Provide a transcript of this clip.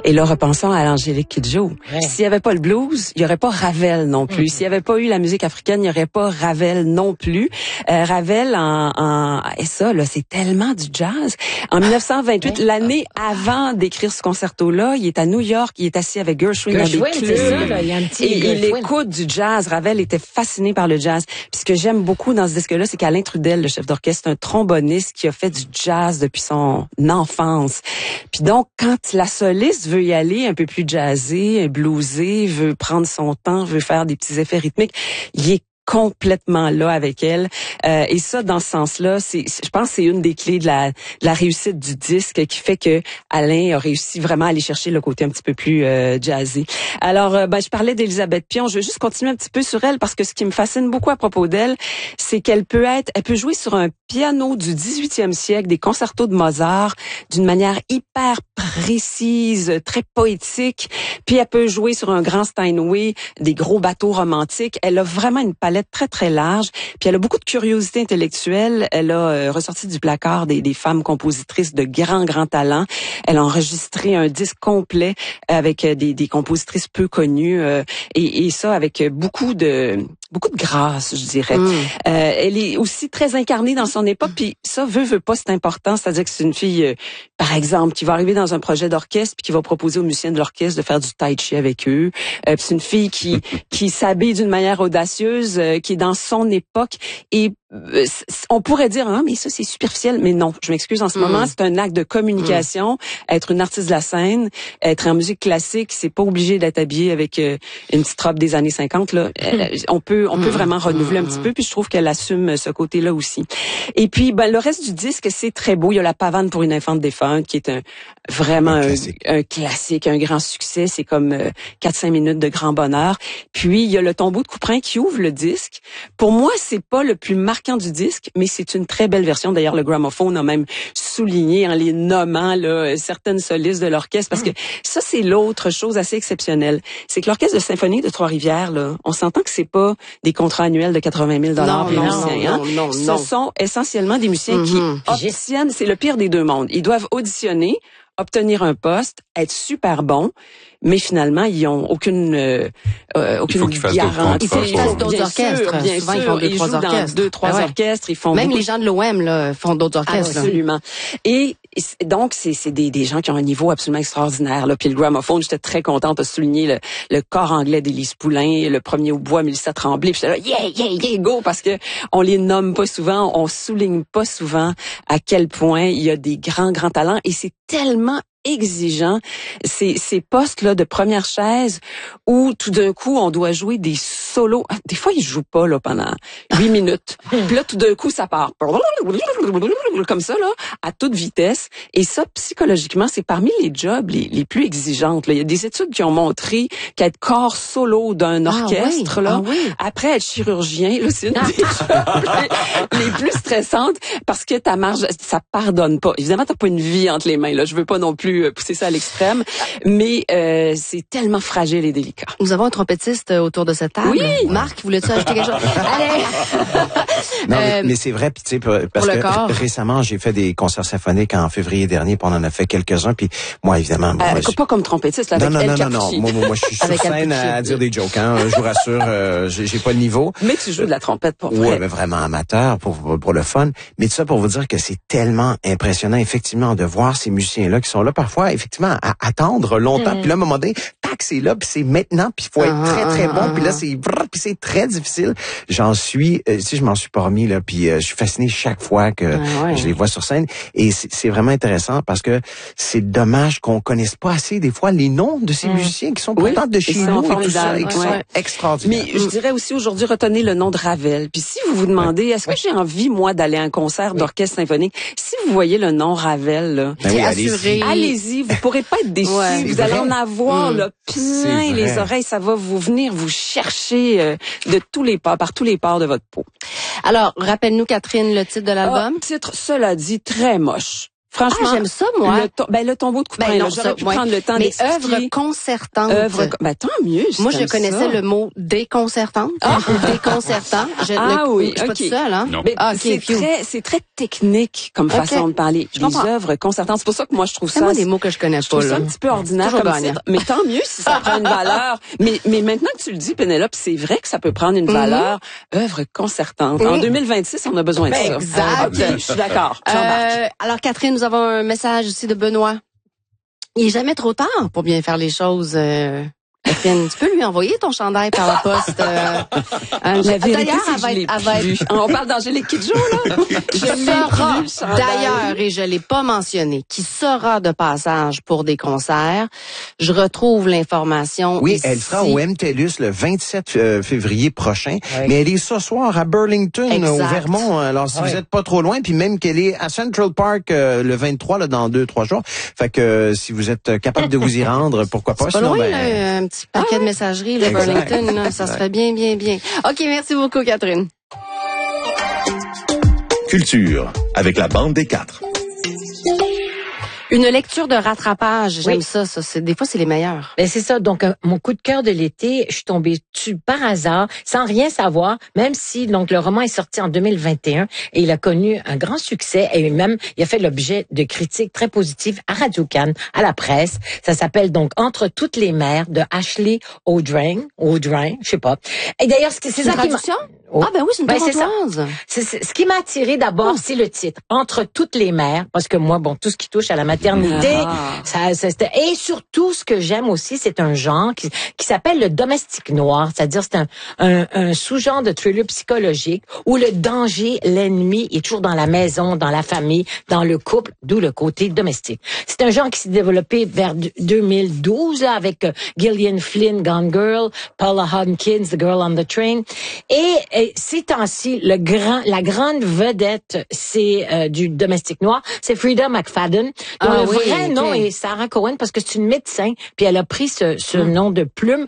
Et là, repensons à Angélique Kidjo. Ouais. S'il y avait pas le blues, il y aurait pas Ravel non plus. S'il y avait pas eu la musique africaine, il y aurait pas Ravel non plus. Ravel et ça là, c'est tellement du jazz. En 1928, l'année avant d'écrire ce concerto-là, il est à New York, il est assis avec Gershwin dans des c'est ça, clubs. là, il y a un petit Et il Gershwin. écoute du jazz. Ravel était fasciné par le jazz. Puis ce que j'aime beaucoup dans ce disque-là, c'est qu'Alain Trudel, le chef d'orchestre, c'est un tromboniste qui a fait du jazz depuis son enfance. Puis donc, quand la soliste veut y aller un peu plus jazzé, bluesé, veut prendre son temps, veut faire des petits effets rythmiques, il est complètement là avec elle. Et ça, dans ce sens-là, je pense que c'est une des clés de la réussite du disque qui fait que Alain a réussi vraiment à aller chercher le côté un petit peu plus jazzy. Alors, je parlais d'Elisabeth Pion. Je veux juste continuer un petit peu sur elle parce que ce qui me fascine beaucoup à propos d'elle, c'est qu'elle peut jouer sur un piano du 18e siècle, des concertos de Mozart, d'une manière hyper précise, très poétique. Puis elle peut jouer sur un grand Steinway, des gros bateaux romantiques. Elle a vraiment une palette très, très large. Puis elle a beaucoup de curiosité intellectuelle. Elle a ressorti du placard des femmes compositrices de grands talents. Elle a enregistré un disque complet avec des compositrices peu connues et ça avec beaucoup de grâce, je dirais. Elle est aussi très incarnée dans son époque, puis ça veut pas, c'est important. C'est-à-dire que c'est une fille, par exemple, qui va arriver dans un projet d'orchestre puis qui va proposer aux musiciens de l'orchestre de faire du tai chi avec eux. Puis c'est une fille qui s'habille d'une manière audacieuse, qui est dans son époque et on pourrait dire mais ça c'est superficiel, mais non, je m'excuse en ce moment, c'est un acte de communication. Être une artiste de la scène, être en musique classique, c'est pas obligé d'être habillé avec une petite robe des années 50 là. On peut vraiment renouveler un petit peu, puis je trouve qu'elle assume ce côté-là aussi. Et puis le reste du disque, c'est très beau. Il y a la pavane pour une infante défunte qui est vraiment un classique, un grand succès, c'est comme 4-5 minutes de grand bonheur. Puis il y a le tombeau de Couperin qui ouvre le disque. Pour moi, c'est pas le plus marquant du disque, mais c'est une très belle version. D'ailleurs, le gramophone a même souligné en les nommant là, certaines solistes de l'orchestre, parce que ça, c'est l'autre chose assez exceptionnelle. C'est que l'orchestre de symphonie de Trois-Rivières, là, on s'entend que c'est pas des contrats annuels de 80 000 pour les musiciens. Non. Ce sont essentiellement des musiciens qui auditionnent. C'est le pire des deux mondes. Ils doivent auditionner, obtenir un poste, être super bons, mais finalement, ils ont aucune garantie. Il faut qu'ils fassent d'autres orchestres. Bien Souvent, sûr, ils font 2-3 orchestres. 2-3 orchestres. Ils font même les gens de l'OM là font d'autres orchestres. Absolument. Et donc, c'est des gens qui ont un niveau absolument extraordinaire. Là. Puis le gramophone, j'étais très contente de souligner le corps anglais d'Élise Poulain, le premier au bois, Mélissa Tremblay. Puis j'étais là, yeah, go, parce que on les nomme pas souvent, on souligne pas souvent à quel point il y a des grands talents. Et c'est tellement exigeant, ces postes-là de première chaise où tout d'un coup, on doit jouer des solos. Des fois, ils jouent pas là pendant 8 minutes. Puis là, tout d'un coup, ça part comme ça, là, à toute vitesse. Et ça, psychologiquement, c'est parmi les jobs les plus exigeantes. Là. Il y a des études qui ont montré qu'être corps solo d'un orchestre, après être chirurgien, là, c'est une des jobs les plus stressantes parce que ta marge, ça pardonne pas. Évidemment, t'as pas une vie entre les mains. Là, je veux pas non plus pousser ça à l'extrême, mais c'est tellement fragile et délicat. Nous avons un trompettiste autour de cette table. Oui. Marc, voulais-tu ajouter quelque chose? Allez! Non, mais c'est vrai, puis tu sais, parce que récemment, j'ai fait des concerts symphoniques en février dernier, puis on en a fait quelques-uns, puis moi, évidemment... pas comme trompettiste, là, avec Non. Moi, je suis sur scène à dire des jokes, hein. Je vous rassure, j'ai pas le niveau. Mais tu joues de la trompette pour vrai. Ouais, mais vraiment amateur, pour le fun. Mais tout ça pour vous dire que c'est tellement impressionnant, effectivement, de voir ces musiciens-là qui sont là parfois, effectivement, à attendre longtemps. Puis là, à un moment donné, tac, c'est là, puis c'est maintenant, puis il faut être très, très bon. Puis là, c'est très difficile. Je m'en suis pas remis, là, puis je suis fasciné chaque fois que je les vois sur scène. Et c'est vraiment intéressant parce que c'est dommage qu'on connaisse pas assez, des fois, les noms de ces musiciens qui sont pourtant de chez nous et tout ça, et qui sont extraordinaires. Mais je dirais aussi aujourd'hui, retenez le nom de Ravel. Puis si vous vous demandez, est-ce que j'ai envie, moi, d'aller à un concert d'orchestre symphonique? Si vous voyez le nom Ravel, là, allez-y, vous pourrez pas être déçus. Vous allez en avoir là, plein les oreilles, ça va venir vous chercher de tous les pores, par tous les pores de votre peau. Alors, rappelle-nous, Catherine, le titre de l'album. Titre, cela dit, très moche. Franchement, j'aime ça, moi. Le tombeau de couperin, là, j'aurais pu prendre le temps d'expliquer. Mais œuvre concertante. Tant mieux. Moi, je connaissais le mot déconcertante ou déconcertant. Je suis pas toute seule, hein? Non. C'est très technique comme façon de parler. Les œuvres concertantes. C'est pour ça que moi, je trouve ça. C'est des mots que je connais pas, là. C'est un petit peu ordinaire comme titre. Mais tant mieux si ça prend une valeur. Mais maintenant que tu le dis, Pénélope, c'est vrai que ça peut prendre une valeur. Œuvre concertante. En 2026, on a besoin de ça. Exact. Je suis d'accord. Alors, Catherine, nous avons un message aussi de Benoît. Il est jamais trop tard pour bien faire les choses. Catherine, tu peux lui envoyer ton chandail par la poste. La vérité, c'est que je l'ai plus. On parle d'Angélique Kidjo, là. D'ailleurs, et je l'ai pas mentionné, qui sera de passage pour des concerts. Je retrouve l'information. Oui, ici. elle sera au MTLUS le 27 février prochain. Oui. Mais elle est ce soir à Burlington, au Vermont. Alors, si vous êtes pas trop loin, puis même qu'elle est à Central Park le 23, là, dans 2-3 jours. Fait que si vous êtes capable de vous y rendre, pourquoi pas. C'est pas loin, un petit paquet de messagerie, le Burlington, là, ça serait bien. OK, merci beaucoup, Catherine. Culture, avec la bande des 4. Une lecture de rattrapage, j'aime ça. Des fois, c'est les meilleurs. Ben c'est ça. Donc, mon coup de cœur de l'été, je suis tombée dessus par hasard, sans rien savoir, même si donc le roman est sorti en 2021 et il a connu un grand succès et même il a fait l'objet de critiques très positives à Radio-Can, à la presse. Ça s'appelle donc Entre toutes les mers de Ashley Audrin, je sais pas. Et d'ailleurs, c'est ça qui m'a... Ah ben oui, c'est une torontoise. Ce qui m'a attiré d'abord, c'est le titre, Entre toutes les mers, parce que moi, tout ce qui touche à la maternité, et surtout, ce que j'aime aussi, c'est un genre qui s'appelle le domestique noir, c'est-à-dire c'est un sous-genre de thriller psychologique où le danger, l'ennemi est toujours dans la maison, dans la famille, dans le couple, d'où le côté domestique. C'est un genre qui s'est développé vers 2012 là, avec Gillian Flynn, Gone Girl, Paula Hawkins, The Girl on the Train, et ces temps-ci, la grande vedette, c'est du domestique noir, c'est Frida McFadden. Le vrai nom est Sarah Cohen parce que c'est une médecin, puis elle a pris ce nom de plume